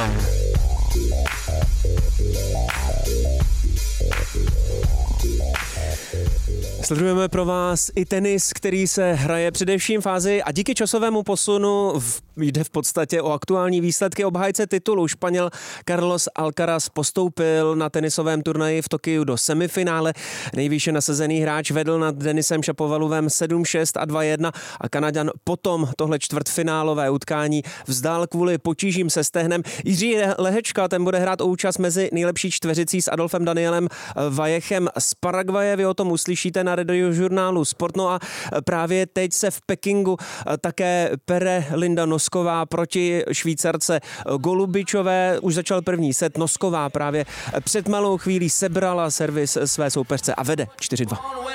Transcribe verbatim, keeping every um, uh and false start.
Sledujeme pro vás i tenis, který se hraje především fázi a díky časovému posunu v, jde v podstatě o aktuální výsledky. Obhájce titulu Španěl Carlos Alcaraz postoupil na tenisovém turnaji v Tokiu do semifinále. Nejvýše nasazený hráč vedl nad Denisem Šapovalovem sedm šest a dva jedna a Kanaďan potom tohle čtvrtfinálové utkání vzdál kvůli potížím se stehnem. Jiří Lehečka, ten bude hrát o účast mezi nejlepší čtveřicí s Adolfem Danielem Vajechem z Paraguaje. Vy o tom uslyšíte na radiožurnálu Sport. No a právě teď se v Pekingu také pere Linda Nosková proti Švýcarce Golubičové. Už začal první set. Nosková právě před malou chvílí sebrala servis své soupeřce a vede čtyři dva.